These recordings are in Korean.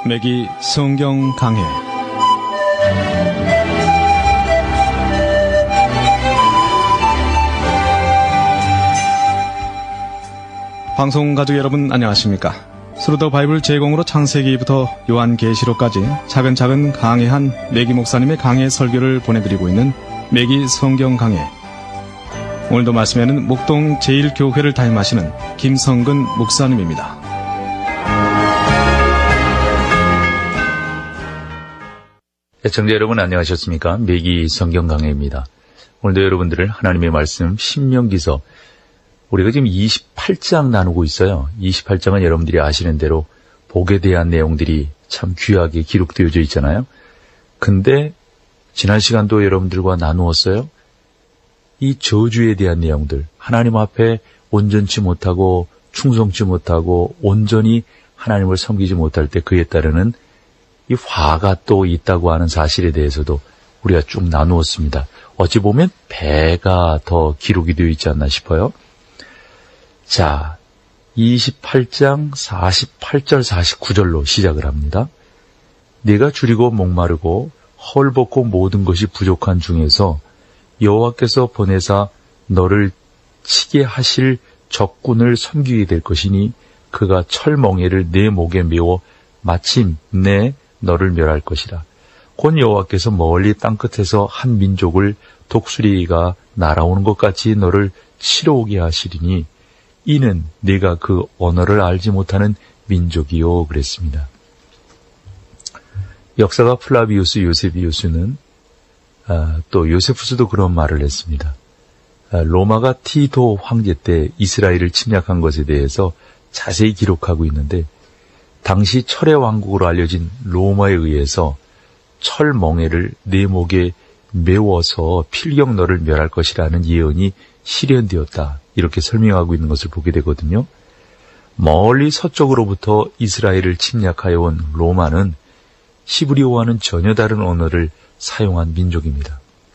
매기 성경 강해. 방송 가족 여러분 안녕하십니까? 스루더 바이블 제공으로 창세기부터 요한계시록까지 차근차근 강해한 매기 목사님의 강해 설교를 보내드리고 있는 매기 성경 강해. 오늘도 말씀에는 목동 제1교회를 담임하시는 김성근 목사님입니다. 애청자 여러분 안녕하셨습니까? 매기 성경 강해입니다. 오늘도 여러분들을 하나님의 말씀 신명기서, 우리가 지금 28장 나누고 있어요. 28장은 여러분들이 아시는 대로 복에 대한 내용들이 참 귀하게 기록되어져 있잖아요. 근데 지난 시간도 여러분들과 나누었어요. 이 저주에 대한 내용들, 하나님 앞에 온전치 못하고 충성치 못하고 온전히 하나님을 섬기지 못할 때 그에 따르는 이 화가 또 있다고 하는 사실에 대해서도 우리가 쭉 나누었습니다. 어찌 보면 배가 더 기록이 되어 있지 않나 싶어요. 자, 28장 48절 49절로 시작을 합니다. 네가 줄이고 목마르고 헐벗고 모든 것이 부족한 중에서 여호와께서 보내사 너를 치게 하실 적군을 섬기게 될 것이니 그가 철멍에를 내 목에 메워 마침내 너를 멸할 것이라. 곧 여호와께서 멀리 땅끝에서 한 민족을 독수리가 날아오는 것 같이 너를 치러 오게 하시리니 이는 네가 그 언어를 알지 못하는 민족이요 그랬습니다. 역사가 플라비우스 요세비우스는 또 요세푸스도 그런 말을 했습니다. 로마가 티도 황제 때 이스라엘을 침략한 것에 대해서 자세히 기록하고 있는데, 당시 철의 왕국으로 알려진 로마에 의해서 철멍에를 내 목에 메워서 필경 너를 멸할 것이라는 예언이 실현되었다. 이렇게 설명하고 있는 것을 보게 되거든요. 멀리 서쪽으로부터 이스라엘을 침략하여 온 로마는 히브리어와는 전혀 다른 언어를 사용한 민족입니다.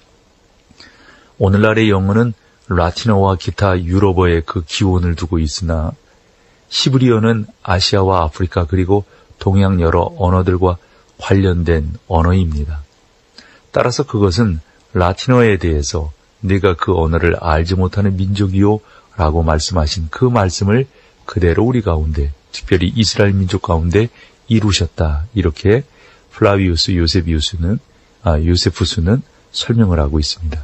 오늘날의 영어는 라틴어와 기타 유럽어의 그 기원을 두고 있으나 히브리어는 아시아와 아프리카 그리고 동양 여러 언어들과 관련된 언어입니다. 따라서 그것은 라틴어에 대해서 네가 그 언어를 알지 못하는 민족이요 라고 말씀하신 그 말씀을 그대로 우리 가운데, 특별히 이스라엘 민족 가운데 이루셨다. 이렇게 플라비우스 요세푸스는 설명을 하고 있습니다.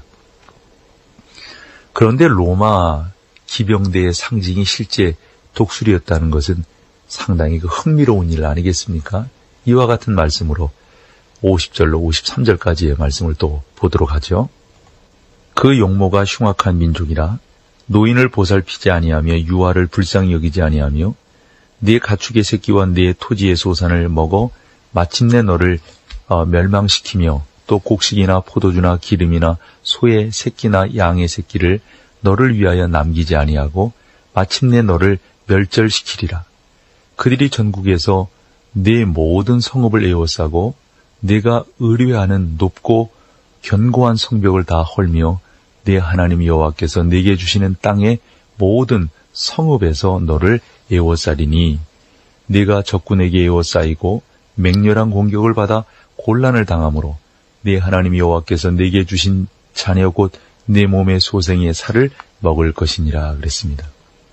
그런데 로마 기병대의 상징이 실제 독수리였다는 것은 상당히 흥미로운 일 아니겠습니까? 이와 같은 말씀으로 50절로 53절까지의 말씀을 또 보도록 하죠. 그 용모가 흉악한 민족이라 노인을 보살피지 아니하며 유아를 불쌍히 여기지 아니하며 네 가축의 새끼와 네 토지의 소산을 먹어 마침내 너를 멸망시키며 또 곡식이나 포도주나 기름이나 소의 새끼나 양의 새끼를 너를 위하여 남기지 아니하고 마침내 너를 멸절시키리라. 그들이 전국에서 네 모든 성읍을 에워싸고 네가 의뢰하는 높고 견고한 성벽을 다 헐며 네 하나님 여호와께서 네게 주시는 땅의 모든 성읍에서 너를 에워싸리니 네가 적군에게 에워싸이고 맹렬한 공격을 받아 곤란을 당함으로 네 하나님 여호와께서 네게 주신 자녀 곧 네 몸의 소생의 살을 먹을 것이니라 그랬습니다.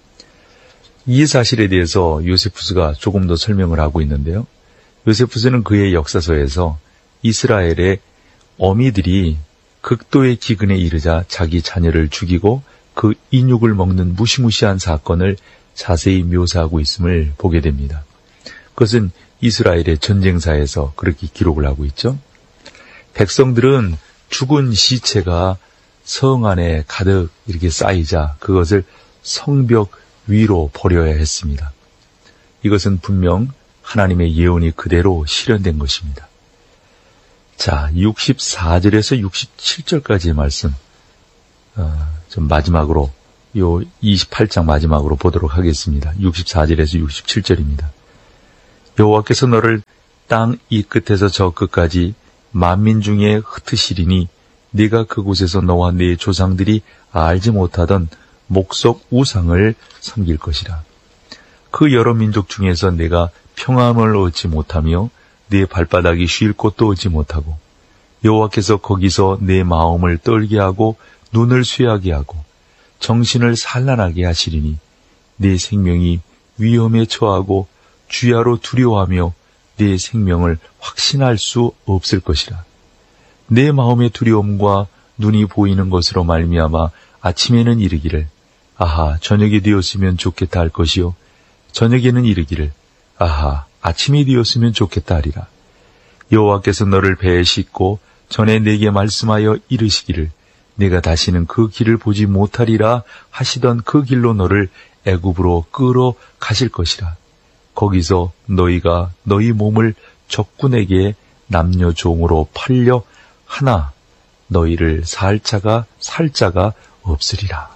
이 사실에 대해서 요세푸스가 조금 더 설명을 하고 있는데요. 요세푸스는 그의 역사서에서 이스라엘의 어미들이 극도의 기근에 이르자 자기 자녀를 죽이고 그 인육을 먹는 무시무시한 사건을 자세히 묘사하고 있음을 보게 됩니다. 그것은 이스라엘의 전쟁사에서 그렇게 기록을 하고 있죠. 백성들은 죽은 시체가 성 안에 가득 이렇게 쌓이자 그것을 성벽 위로 버려야 했습니다. 이것은 분명 하나님의 예언이 그대로 실현된 것입니다. 자, 64절에서 67절까지의 말씀, 좀 마지막으로, 요 28장 마지막으로 보도록 하겠습니다. 64절에서 67절입니다. 여호와께서 너를 땅 이 끝에서 저 끝까지 만민 중에 흩으시리니 네가 그곳에서 너와 네 조상들이 알지 못하던 목석 우상을 섬길 것이라. 그 여러 민족 중에서 내가 평안을 얻지 못하며 내 발바닥이 쉴 곳도 얻지 못하고 여호와께서 거기서 내 마음을 떨게 하고 눈을 쇠하게 하고 정신을 산란하게 하시리니 내 생명이 위험에 처하고 주야로 두려워하며 내 생명을 확신할 수 없을 것이라. 내 마음의 두려움과 눈이 보이는 것으로 말미암아 아침에는 이르기를 아하 저녁이 되었으면 좋겠다 할 것이요 저녁에는 이르기를 아하 아침이 되었으면 좋겠다 하리라. 여호와께서 너를 배에 싣고 전에 내게 말씀하여 이르시기를 내가 다시는 그 길을 보지 못하리라 하시던 그 길로 너를 애굽으로 끌어 가실 것이라. 거기서 너희가 너희 몸을 적군에게 남녀 종으로 팔려 하나 너희를 살 자가 없으리라.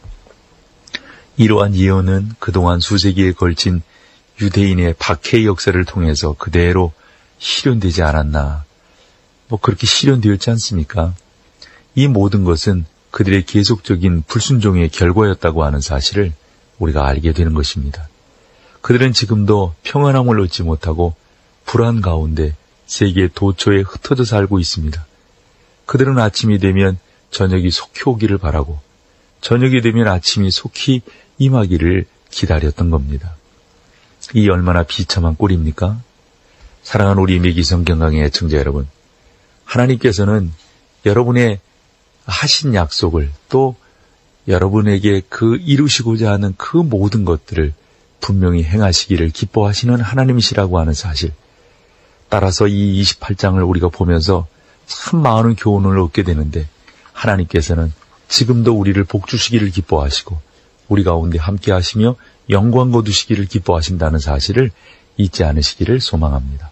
이러한 예언은 그동안 수세기에 걸친 유대인의 박해의 역사를 통해서 그대로 실현되지 않았나. 그렇게 실현되었지 않습니까? 이 모든 것은 그들의 계속적인 불순종의 결과였다고 하는 사실을 우리가 알게 되는 것입니다. 그들은 지금도 평안함을 얻지 못하고 불안 가운데 세계 도처에 흩어져 살고 있습니다. 그들은 아침이 되면 저녁이 속히 오기를 바라고 저녁이 되면 아침이 속히 임하기를 기다렸던 겁니다. 이 얼마나 비참한 꼴입니까? 사랑하는 우리 매기 성경강의 애청자 여러분, 하나님께서는 여러분의 하신 약속을 또 여러분에게 그 이루시고자 하는 그 모든 것들을 분명히 행하시기를 기뻐하시는 하나님이시라고 하는 사실, 따라서 이 28장을 우리가 보면서 참 많은 교훈을 얻게 되는데 하나님께서는 지금도 우리를 복주시기를 기뻐하시고 우리 가운데 함께 하시며 영광 거두시기를 기뻐하신다는 사실을 잊지 않으시기를 소망합니다.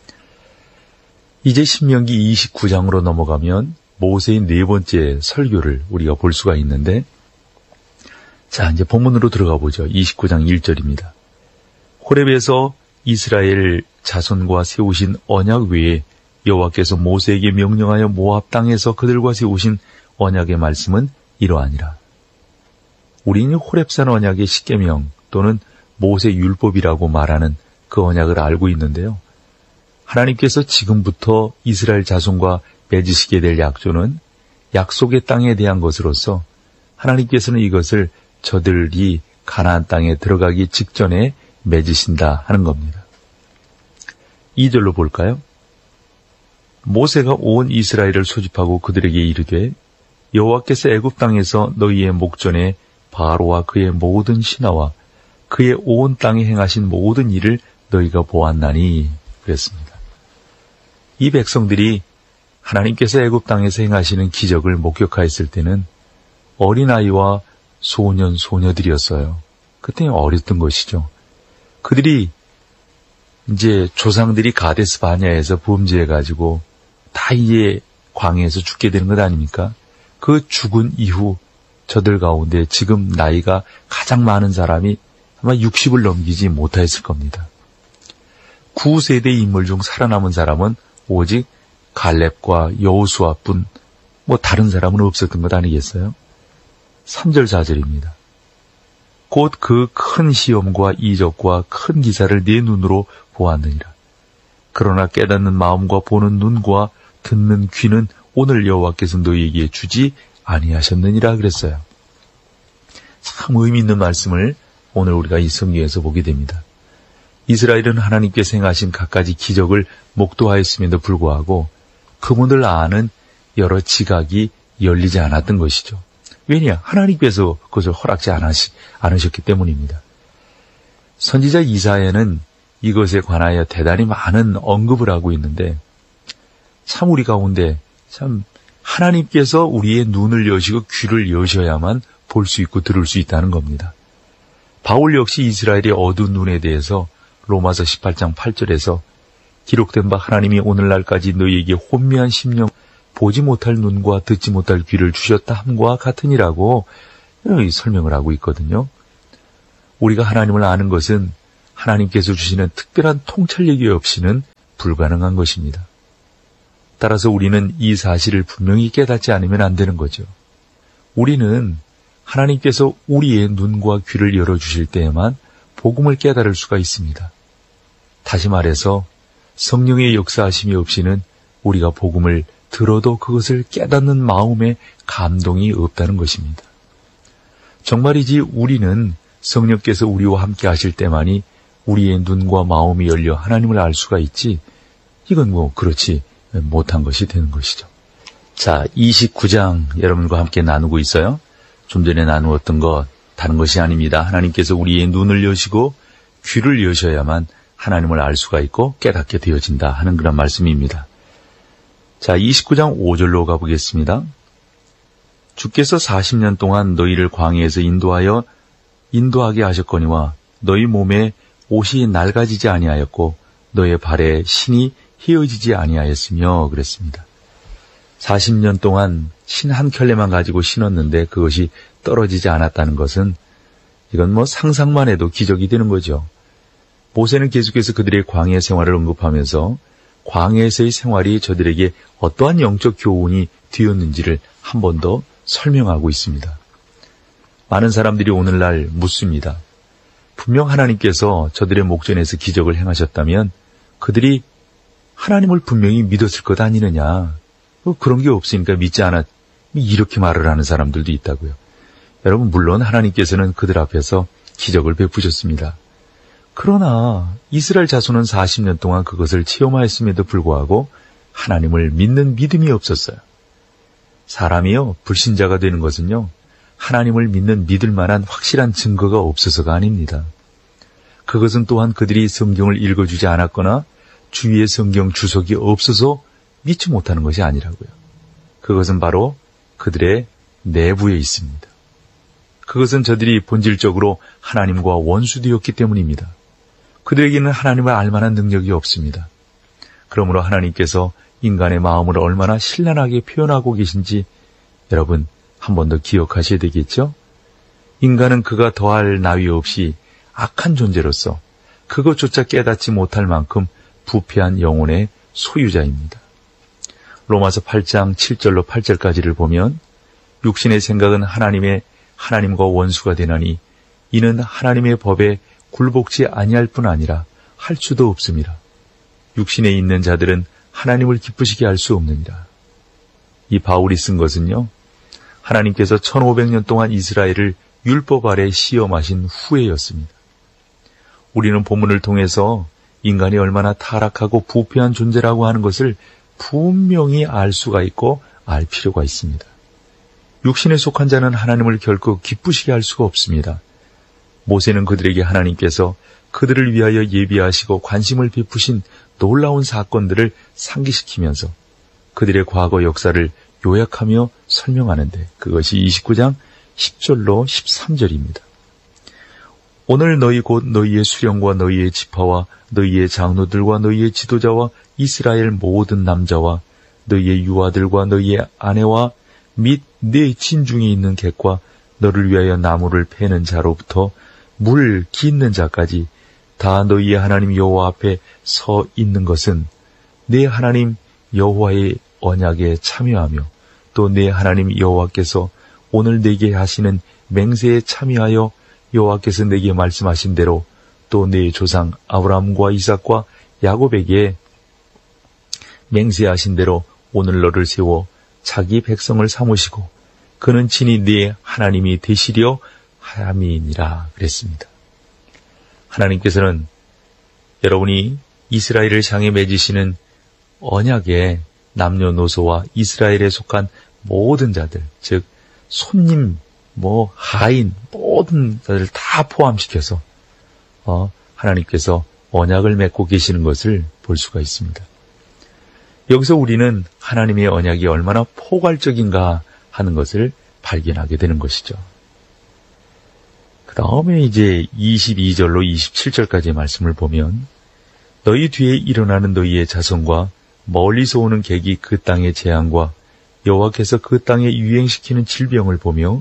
이제 신명기 29장으로 넘어가면 모세의 네 번째 설교를 우리가 볼 수가 있는데, 자, 이제 본문으로 들어가 보죠. 29장 1절입니다. 호렙에서 이스라엘 자손과 세우신 언약 외에 여호와께서 모세에게 명령하여 모압 땅에서 그들과 세우신 언약의 말씀은 이러하니라. 우리는 호렙산 언약의 십계명 또는 모세 율법이라고 말하는 그 언약을 알고 있는데요. 하나님께서 지금부터 이스라엘 자손과 맺으시게 될 약조는 약속의 땅에 대한 것으로서 하나님께서는 이것을 저들이 가나안 땅에 들어가기 직전에 맺으신다 하는 겁니다. 2절로 볼까요? 모세가 온 이스라엘을 소집하고 그들에게 이르되 여호와께서 애굽 땅에서 너희의 목전에 바로와 그의 모든 신하와 그의 온 땅에 행하신 모든 일을 너희가 보았나니 그랬습니다. 이 백성들이 하나님께서 애굽 땅에서 행하시는 기적을 목격하였을 때는 어린아이와 소년, 소녀들이었어요. 그때 어렸던 것이죠. 그들이 이제 조상들이 가데스 바냐에서 범죄해가지고 다 이제 광야에서 죽게 되는 것 아닙니까? 그 죽은 이후 저들 가운데 지금 나이가 가장 많은 사람이 아마 60을 넘기지 못하였을 겁니다. 9세대 인물 중 살아남은 사람은 오직 갈렙과 여호수아뿐, 다른 사람은 없었던 것 아니겠어요? 3절 4절입니다. 곧 그 큰 시험과 이적과 큰 기사를 내 눈으로 보았느니라. 그러나 깨닫는 마음과 보는 눈과 듣는 귀는 오늘 여호와께서 너희에게 주지 아니하셨느니라 그랬어요. 참 의미 있는 말씀을 오늘 우리가 이 성경에서 보게 됩니다. 이스라엘은 하나님께서 행하신 갖가지 기적을 목도하였음에도 불구하고 그분들 아는 여러 지각이 열리지 않았던 것이죠. 왜냐? 하나님께서 그것을 허락지 않으셨기 때문입니다. 선지자 이사야는 이것에 관하여 대단히 많은 언급을 하고 있는데 참 우리 가운데 참 하나님께서 우리의 눈을 여시고 귀를 여셔야만 볼 수 있고 들을 수 있다는 겁니다. 바울 역시 이스라엘의 어두운 눈에 대해서 로마서 18장 8절에서 기록된 바 하나님이 오늘날까지 너희에게 혼미한 심령 보지 못할 눈과 듣지 못할 귀를 주셨다 함과 같으니라고 설명을 하고 있거든요. 우리가 하나님을 아는 것은 하나님께서 주시는 특별한 통찰력이 없이는 불가능한 것입니다. 따라서 우리는 이 사실을 분명히 깨닫지 않으면 안 되는 거죠. 우리는 하나님께서 우리의 눈과 귀를 열어주실 때에만 복음을 깨달을 수가 있습니다. 다시 말해서 성령의 역사하심이 없이는 우리가 복음을 들어도 그것을 깨닫는 마음에 감동이 없다는 것입니다. 정말이지 우리는 성령께서 우리와 함께 하실 때만이 우리의 눈과 마음이 열려 하나님을 알 수가 있지, 이건 그렇지 못한 것이 되는 것이죠. 자, 29장 여러분과 함께 나누고 있어요. 좀 전에 나누었던 것 다른 것이 아닙니다. 하나님께서 우리의 눈을 여시고 귀를 여셔야만 하나님을 알 수가 있고 깨닫게 되어진다 하는 그런 말씀입니다. 자, 29장 5절로 가보겠습니다. 주께서 40년 동안 너희를 광야에서 인도하게 하셨거니와 너희 몸에 옷이 낡아지지 아니하였고 너의 발에 신이 휘어지지 아니하였으며 그랬습니다. 40년 동안 신 한 켤레만 가지고 신었는데 그것이 떨어지지 않았다는 것은 이건 상상만 해도 기적이 되는 거죠. 모세는 계속해서 그들의 광야 생활을 언급하면서 광야에서의 생활이 저들에게 어떠한 영적 교훈이 되었는지를 한 번 더 설명하고 있습니다. 많은 사람들이 오늘날 묻습니다. 분명 하나님께서 저들의 목전에서 기적을 행하셨다면 그들이 하나님을 분명히 믿었을 것 아니느냐. 그런 게 없으니까 믿지 않았. 이렇게 말을 하는 사람들도 있다고요. 여러분, 물론 하나님께서는 그들 앞에서 기적을 베푸셨습니다. 그러나 이스라엘 자손은 40년 동안 그것을 체험하였음에도 불구하고 하나님을 믿는 믿음이 없었어요. 사람이요, 불신자가 되는 것은요, 하나님을 믿을 만한 확실한 증거가 없어서가 아닙니다. 그것은 또한 그들이 성경을 읽어주지 않았거나 주위에 성경 주석이 없어서 믿지 못하는 것이 아니라고요. 그것은 바로 그들의 내부에 있습니다. 그것은 저들이 본질적으로 하나님과 원수되었기 때문입니다. 그들에게는 하나님을 알만한 능력이 없습니다. 그러므로 하나님께서 인간의 마음을 얼마나 신랄하게 표현하고 계신지 여러분 한 번 더 기억하셔야 되겠죠? 인간은 그가 더할 나위 없이 악한 존재로서 그것조차 깨닫지 못할 만큼 부패한 영혼의 소유자입니다. 로마서 8장 7절로 8절까지를 보면 육신의 생각은 하나님과 원수가 되나니 이는 하나님의 법에 굴복지 아니할 뿐 아니라 할 수도 없음이라. 육신에 있는 자들은 하나님을 기쁘시게 할 수 없느니라. 이 바울이 쓴 것은요, 하나님께서 1500년 동안 이스라엘을 율법 아래 시험하신 후에였습니다. 우리는 본문을 통해서 인간이 얼마나 타락하고 부패한 존재라고 하는 것을 분명히 알 수가 있고 알 필요가 있습니다. 육신에 속한 자는 하나님을 결코 기쁘시게 할 수가 없습니다. 모세는 그들에게 하나님께서 그들을 위하여 예비하시고 관심을 베푸신 놀라운 사건들을 상기시키면서 그들의 과거 역사를 요약하며 설명하는데 그것이 29장 10절로 13절입니다. 오늘 너희 곧 너희의 수령과 너희의 지파와 너희의 장로들과 너희의 지도자와 이스라엘 모든 남자와 너희의 유아들과 너희의 아내와 및 네 진중에 있는 객과 너를 위하여 나무를 패는 자로부터 물 깃는 자까지 다 너희의 하나님 여호와 앞에 서 있는 것은 네 하나님 여호와의 언약에 참여하며 또 네 하나님 여호와께서 오늘 내게 하시는 맹세에 참여하여 여호와께서 내게 말씀하신 대로 또 네 조상 아브라함과 이삭과 야곱에게 맹세하신 대로 오늘 너를 세워 자기 백성을 삼으시고 그는 친히 네 하나님이 되시려 함이니라 그랬습니다. 하나님께서는 여러분이 이스라엘을 향해 맺으시는 언약의 남녀노소와 이스라엘에 속한 모든 자들, 즉 손님, 하인 모든 자들을 다 포함시켜서 하나님께서 언약을 맺고 계시는 것을 볼 수가 있습니다. 여기서 우리는 하나님의 언약이 얼마나 포괄적인가 하는 것을 발견하게 되는 것이죠. 그 다음에 이제 22절로 27절까지의 말씀을 보면 너희 뒤에 일어나는 너희의 자손과 멀리서 오는 객이 그 땅의 재앙과 여호와께서 그 땅에 유행시키는 질병을 보며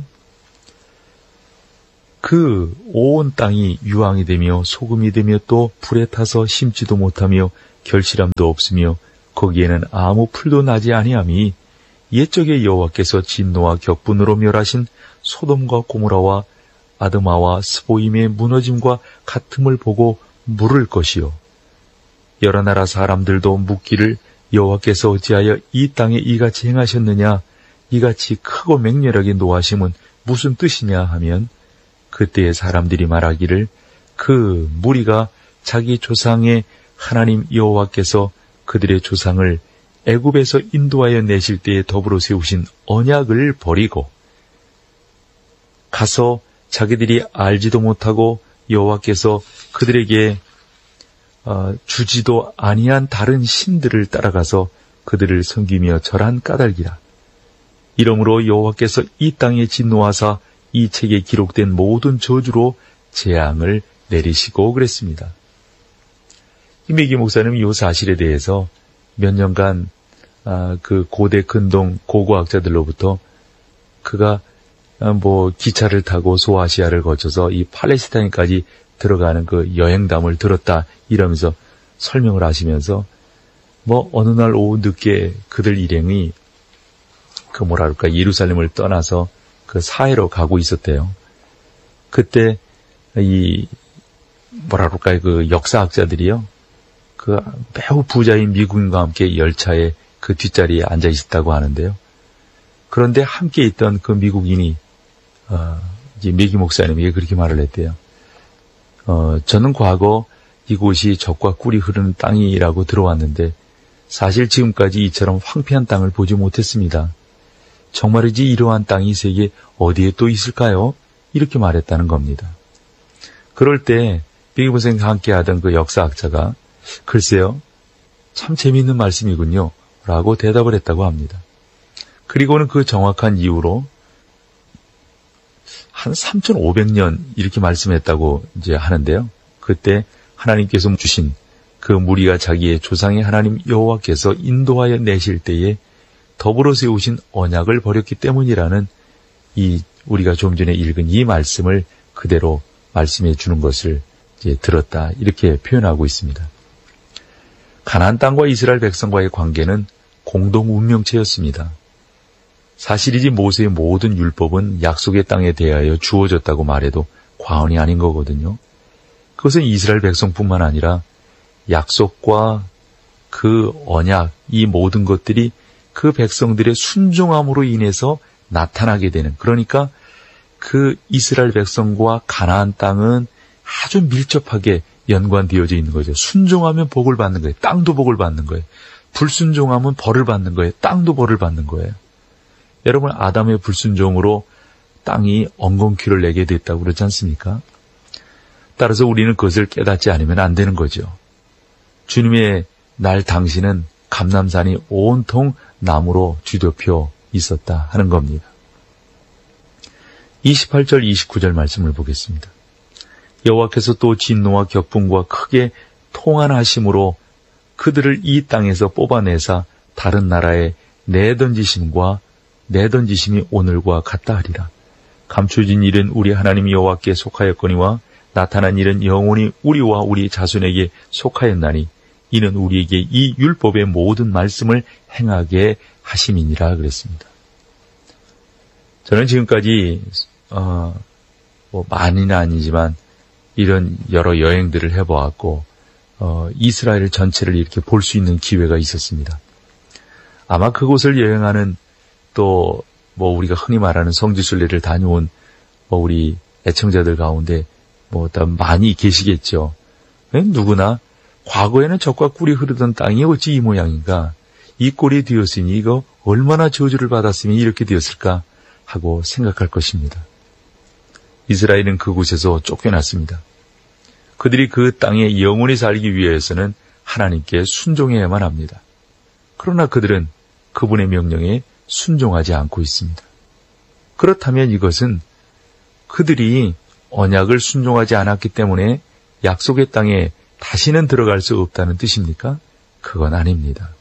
그 온 땅이 유황이 되며 소금이 되며 또 불에 타서 심지도 못하며 결실함도 없으며 거기에는 아무 풀도 나지 아니함이 옛적에 여호와께서 진노와 격분으로 멸하신 소돔과 고모라와 아드마와 스보임의 무너짐과 같음을 보고 물을 것이요 여러 나라 사람들도 묻기를 여호와께서 어찌하여 이 땅에 이같이 행하셨느냐, 이같이 크고 맹렬하게 노하심은 무슨 뜻이냐 하면, 그때의 사람들이 말하기를 그 무리가 자기 조상의 하나님 여호와께서 그들의 조상을 애굽에서 인도하여 내실 때에 더불어 세우신 언약을 버리고 가서 자기들이 알지도 못하고 여호와께서 그들에게 주지도 아니한 다른 신들을 따라가서 그들을 섬기며 절한 까닭이라. 이러므로 여호와께서 이 땅에 진노하사 이 책에 기록된 모든 저주로 재앙을 내리시고 그랬습니다. 이메기 목사님은 이 사실에 대해서 몇 년간 그 고대 근동 고고학자들로부터 그가 기차를 타고 소아시아를 거쳐서 이 팔레스타인까지 들어가는 그 여행담을 들었다 이러면서 설명을 하시면서 어느 날 오후 늦게 그들 일행이 예루살렘을 떠나서 그 사해로 가고 있었대요. 그때 그 역사학자들이요, 그 매우 부자인 미국인과 함께 열차에 그 뒷자리에 앉아 있었다고 하는데요. 그런데 함께 있던 그 미국인이 이제 메기 목사님에게 그렇게 말을 했대요. 저는 과거 이곳이 젖과 꿀이 흐르는 땅이라고 들어왔는데 사실 지금까지 이처럼 황폐한 땅을 보지 못했습니다. 정말이지 이러한 땅이 세계 어디에 또 있을까요? 이렇게 말했다는 겁니다. 그럴 때 메기 목사님과 함께 하던 그 역사학자가 글쎄요, 참 재미있는 말씀이군요 라고 대답을 했다고 합니다. 그리고는 그 정확한 이유로 한 3,500년 이렇게 말씀했다고 이제 하는데요. 그때 하나님께서 주신 그 무리가 자기의 조상의 하나님 여호와께서 인도하여 내실 때에 더불어 세우신 언약을 버렸기 때문이라는 우리가 좀 전에 읽은 이 말씀을 그대로 말씀해 주는 것을 이제 들었다 이렇게 표현하고 있습니다. 가나안 땅과 이스라엘 백성과의 관계는 공동 운명체였습니다. 사실이지 모세의 모든 율법은 약속의 땅에 대하여 주어졌다고 말해도 과언이 아닌 거거든요. 그것은 이스라엘 백성뿐만 아니라 약속과 그 언약, 이 모든 것들이 그 백성들의 순종함으로 인해서 나타나게 되는, 그러니까 그 이스라엘 백성과 가나안 땅은 아주 밀접하게 연관되어져 있는 거죠. 순종하면 복을 받는 거예요. 땅도 복을 받는 거예요. 불순종하면 벌을 받는 거예요. 땅도 벌을 받는 거예요. 여러분, 아담의 불순종으로 땅이 엉겅퀴를 내게 됐다고 그러지 않습니까? 따라서 우리는 그것을 깨닫지 않으면 안 되는 거죠. 주님의 날 당시는 감람산이 온통 나무로 뒤덮여 있었다 하는 겁니다. 28절 29절 말씀을 보겠습니다. 여호와께서 또 진노와 격분과 크게 통한하심으로 그들을 이 땅에서 뽑아내사 다른 나라에 내던지심이 오늘과 같다 하리라. 감춰진 일은 우리 하나님 여호와께 속하였거니와 나타난 일은 영원히 우리와 우리 자손에게 속하였나니 이는 우리에게 이 율법의 모든 말씀을 행하게 하심이니라 그랬습니다. 저는 지금까지 많이는 아니지만 이런 여러 여행들을 해보았고 이스라엘 전체를 이렇게 볼 수 있는 기회가 있었습니다. 아마 그곳을 여행하는 또 우리가 흔히 말하는 성지순례를 다녀온 우리 애청자들 가운데 많이 계시겠죠. 누구나 과거에는 젖과 꿀이 흐르던 땅이 어찌 이 모양인가, 이 꼴이 되었으니 이거 얼마나 저주를 받았으면 이렇게 되었을까 하고 생각할 것입니다. 이스라엘은 그곳에서 쫓겨났습니다. 그들이 그 땅에 영원히 살기 위해서는 하나님께 순종해야만 합니다. 그러나 그들은 그분의 명령에 순종하지 않고 있습니다. 그렇다면 이것은 그들이 언약을 순종하지 않았기 때문에 약속의 땅에 다시는 들어갈 수 없다는 뜻입니까? 그건 아닙니다.